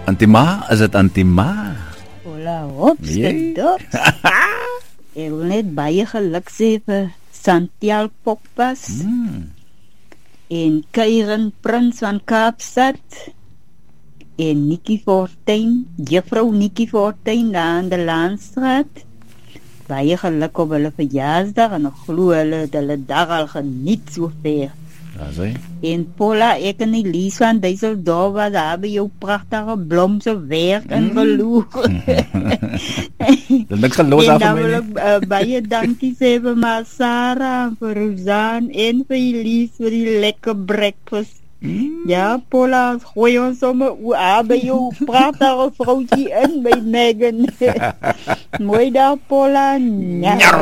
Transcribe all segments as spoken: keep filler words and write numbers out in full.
Antima, is dit Antima? Hola, hops, Jee. gedops. Ek wil net baie geluk sê vir Santiago Pokpas Hmm. en Keiren Prins van Kaapstad en Nikki Fortuin, juffrou Nikki Fortuin daar aan de Laanstraat. Baie geluk op hulle verjaarsdag en ek glo hulle het hulle dag al geniet so ver. Ja, sê. En Paula, ek en die Lies van Dijsseldorf was daar by jou prachtige blomse werk en geloeg. Dit niks geloos En af dan vir my wil nie. ek uh, baie dankie sê vir my Sarah, vir Rosanne en vir Elise vir die lekker breakfast. Mm. Ja, Paula, gooi ons sommer o ah, by jou prachtige vrouwtjie in by Megan. Mooi dag, Paula. Njar.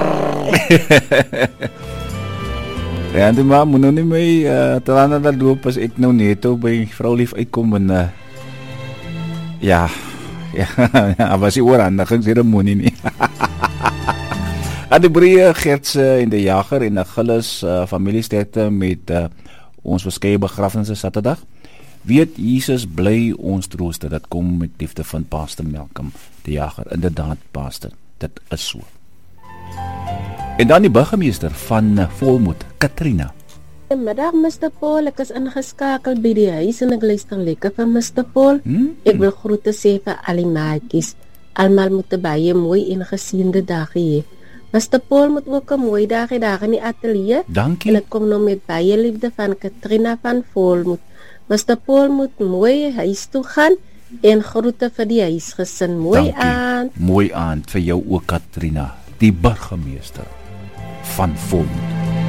Ja, en die ma, moet nou nie my uh, teraan dat loop as ek nou neto by vrou lief uitkom en uh, ja, ja, ja, was die oorhandiging ceremonie nie. Aan die Brie, Gertse en die Jager en Achilles uh, familiesterkte met uh, ons verskeie begrafnisse Saterdag. Weet Jesus bly ons trooste, dat kom met liefde van Pastor Malcolm die Jager. Inderdaad, Pastor, dit is so. En dan die burgemeester van uh, Volmoed, Katrina. Middag, mister Paul, ek is ingeskakel by die huis en ek luister lekker van mister Paul. Hmm? Ek wil groete sê vir al die maatjies. Almal moet 'n baie mooi en geseënde dag hê. mister Paul moet ook 'n mooi dag hê daar in die ateljee. Dankie. En ek kom nou met baie liefde van Katrina van Volmoed. mister Paul moet mooi huis toe gaan en groete vir die huisgesin. Mooi Dankie. aand. Mooi aand vir jou ook, Katrina, die burgemeester van Volmoed.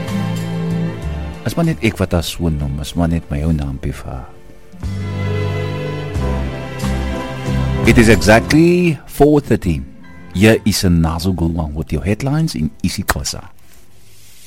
As maar net ek wat haar so noem, as maar net my jou naampie vir haar. It is exactly four thirteen. Here is a Nazo Gulwan with your headlines in isiXhosa.